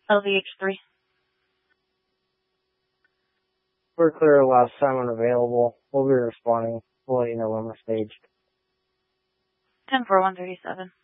LVH3. We're clear last time unavailable. We'll be responding. We'll let you know when we're staged. 10-4-137.